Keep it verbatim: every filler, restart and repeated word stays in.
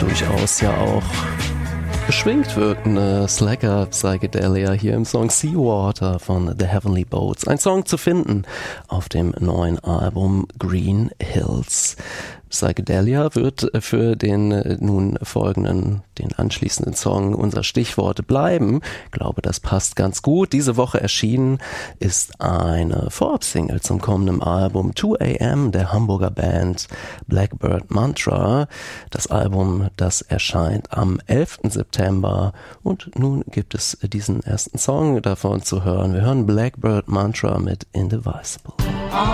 durchaus ja auch beschwingt wirkende Slacker Psychedelia hier im Song Seawater von The Heavenly Boats. Ein Song zu finden auf dem neuen Album Green Hills. Psychedelia wird für den nun folgenden, den anschließenden Song unser Stichwort bleiben. Ich glaube, das passt ganz gut. Diese Woche erschienen ist eine Vorab-Single zum kommenden Album two a m der Hamburger Band Blackbird Mantra. Das Album, das erscheint am elften September und nun gibt es diesen ersten Song davon zu hören. Wir hören Blackbird Mantra mit Indivisible.